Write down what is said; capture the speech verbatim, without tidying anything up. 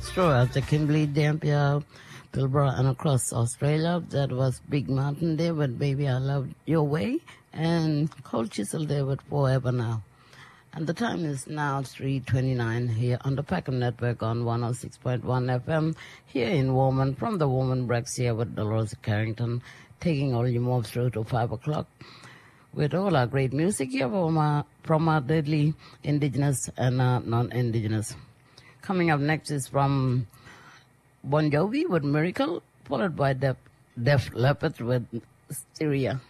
throughout the Kimberley, Dampier, Pilbara, and across Australia. That was Big Mountain there with Baby I Love Your Way, and Cold Chisel there with Forever Now. And the time is now three twenty-nine here on the Peckham Network on one oh six point one F M here in Woman, from the Woman Breaks here with Dolores Carrington, taking all you more through to five o'clock with all our great music here from our, from our deadly Indigenous and uh, non-Indigenous. Coming up next is from Bon Jovi with Miracle, followed by Def, Def Leppard with Styria.